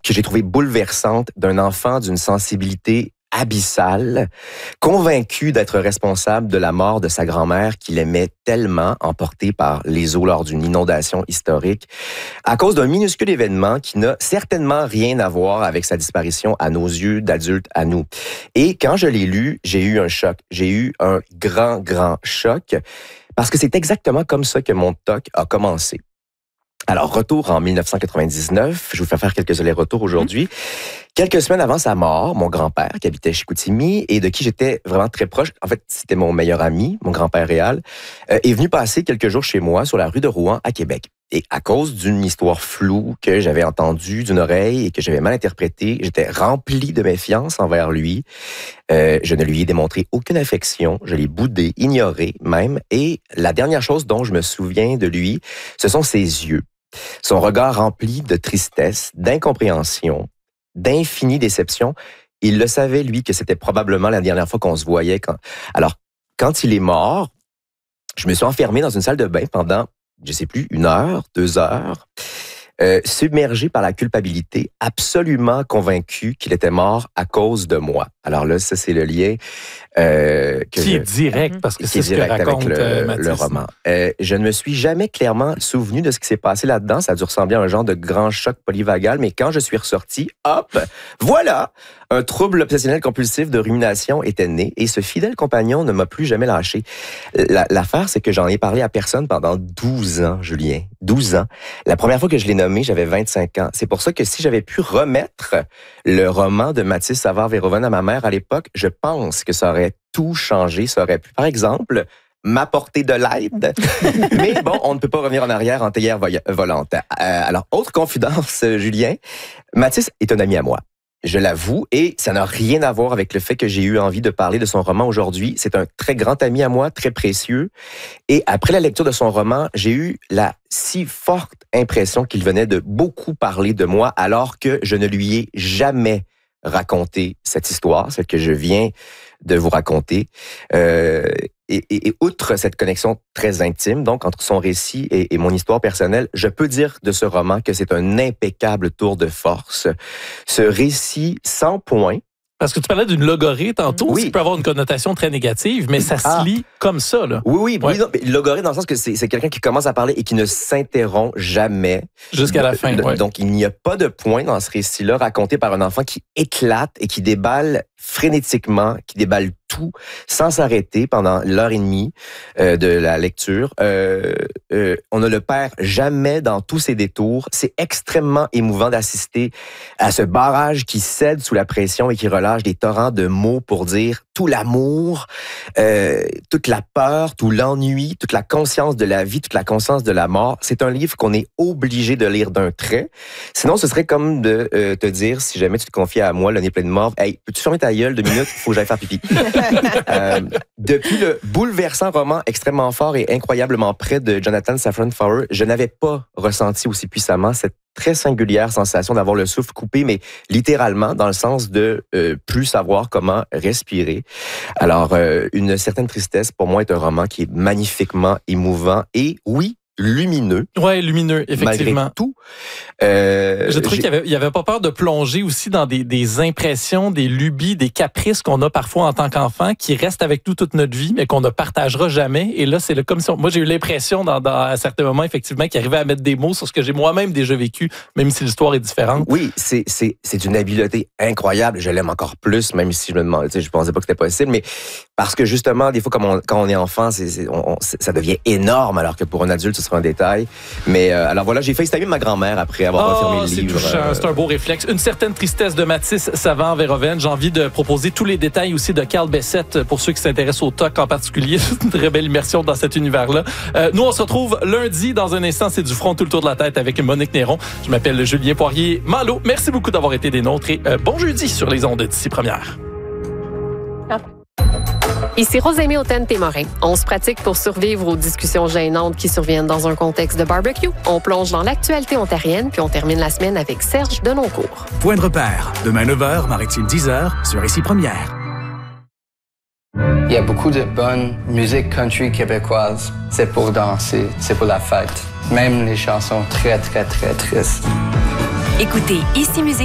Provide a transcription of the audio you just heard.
que j'ai trouvée bouleversante d'un enfant d'une sensibilité abyssale, convaincu d'être responsable de la mort de sa grand-mère qu'il aimait tellement, emportée par les eaux lors d'une inondation historique, à cause d'un minuscule événement qui n'a certainement rien à voir avec sa disparition à nos yeux d'adultes à nous. Et quand je l'ai lu, j'ai eu un choc. J'ai eu un grand, grand choc, parce que c'est exactement comme ça que mon TOC a commencé. Alors, retour en 1999, je vous fais faire quelques allers-retours aujourd'hui. Quelques semaines avant sa mort, mon grand-père, qui habitait Chicoutimi et de qui j'étais vraiment très proche, en fait, c'était mon meilleur ami, mon grand-père réel, est venu passer quelques jours chez moi sur la rue de Rouen à Québec. Et à cause d'une histoire floue que j'avais entendue d'une oreille et que j'avais mal interprétée, j'étais rempli de méfiance envers lui. Je ne lui ai démontré aucune affection, je l'ai boudé, ignoré même. Et la dernière chose dont je me souviens de lui, ce sont ses yeux. Son regard rempli de tristesse, d'incompréhension, d'infinie déception. Il le savait, lui, que c'était probablement la dernière fois qu'on se voyait. Alors, quand il est mort, je me suis enfermé dans une salle de bain pendant, je sais plus, 1 heure, 2 heures, submergé par la culpabilité, absolument convaincu qu'il était mort à cause de moi. Alors là, ça, c'est le lien qui est direct, parce que c'est ce que raconte le roman. Je ne me suis jamais clairement souvenu de ce qui s'est passé là-dedans. Ça a dû ressembler à un genre de grand choc polyvagal, mais quand je suis ressorti, hop, voilà, un trouble obsessionnel compulsif de rumination était né et ce fidèle compagnon ne m'a plus jamais lâché. L'affaire, c'est que j'en ai parlé à personne pendant 12 ans, Julien. 12 ans. La première fois que je l'ai nommé, j'avais 25 ans. C'est pour ça que si j'avais pu remettre le roman de Mathis Savard-Véroven à ma mère à l'époque, je pense que ça aurait tout changé. Ça aurait pu, par exemple, m'apporter de l'aide. Mais bon, on ne peut pas revenir en arrière en théière volante. Alors, autre confidence, Julien, Mathis est un ami à moi. Je l'avoue, et ça n'a rien à voir avec le fait que j'ai eu envie de parler de son roman aujourd'hui. C'est un très grand ami à moi, très précieux. Et après la lecture de son roman, j'ai eu la si forte impression qu'il venait de beaucoup parler de moi, alors que je ne lui ai jamais raconté cette histoire, celle que je viens de vous raconter. Et outre cette connexion très intime, donc, entre son récit et mon histoire personnelle, je peux dire de ce roman que c'est un impeccable tour de force. Ce récit sans point. Parce que tu parlais d'une logorée tantôt, oui. Qui peut avoir une connotation très négative, mais ça se lit comme ça, là. Oui, non, logorée dans le sens que c'est quelqu'un qui commence à parler et qui ne s'interrompt jamais. Jusqu'à la fin, oui. Donc, il n'y a pas de point dans ce récit-là raconté par un enfant qui éclate et qui déballe frénétiquement, qui déballe tout sans s'arrêter pendant l'heure et demie de la lecture. On ne le perd jamais dans tous ses détours. C'est extrêmement émouvant d'assister à ce barrage qui cède sous la pression et qui relâche des torrents de mots pour dire tout l'amour, toute la peur, tout l'ennui, toute la conscience de la vie, toute la conscience de la mort. C'est un livre qu'on est obligé de lire d'un trait. Sinon, ce serait comme de te dire, si jamais tu te confiais à moi, le nez plein de morve, « Hey, peux-tu fermer ta gueule 2 minutes? Faut que j'aille faire pipi. » Depuis le bouleversant roman extrêmement fort et incroyablement près de Jonathan Safran Foer, je n'avais pas ressenti aussi puissamment cette très singulière sensation d'avoir le souffle coupé, mais littéralement dans le sens de plus savoir comment respirer. Alors, une certaine tristesse, pour moi, est un roman qui est magnifiquement émouvant et, oui, lumineux. Ouais, lumineux, effectivement. Malgré tout. Je trouve qu'il y avait pas peur de plonger aussi dans des impressions, des lubies, des caprices qu'on a parfois en tant qu'enfant, qui restent avec nous toute notre vie, mais qu'on ne partagera jamais. Et là, c'est comme si moi, j'ai eu l'impression à certains moments, effectivement, qu'il arrivait à mettre des mots sur ce que j'ai moi-même déjà vécu, même si l'histoire est différente. Oui, c'est une habileté incroyable. Je l'aime encore plus, même si je me demandais, je pensais pas que c'était possible, mais parce que justement, des fois, quand on est enfant, ça devient énorme, alors que pour un adulte, ce sera un détail. Mais alors voilà, j'ai FaceTimé ma grand-mère après avoir refermé le livre. C'est touchant, c'est un beau réflexe. Une certaine tristesse de Mathis Savard-Véroven. J'ai envie de proposer tous les détails aussi de Carl Bessette pour ceux qui s'intéressent au TOC en particulier. C'est une très belle immersion dans cet univers-là. Nous, on se retrouve lundi. Dans un instant, c'est du front tout le tour de la tête avec Monique Néron. Je m'appelle Julien Poirier-Malo. Merci beaucoup d'avoir été des nôtres et bon jeudi sur les ondes d'ici première. Ici Rosémie Authen-Témorin. On se pratique pour survivre aux discussions gênantes qui surviennent dans un contexte de barbecue. On plonge dans l'actualité ontarienne, puis on termine la semaine avec Serge Denoncourt. Point de repère. Demain 9h, Maritime 10h, sur Ici Première. Il y a beaucoup de bonne musique country québécoise. C'est pour danser, c'est pour la fête. Même les chansons très, très, très tristes. Écoutez Ici Musique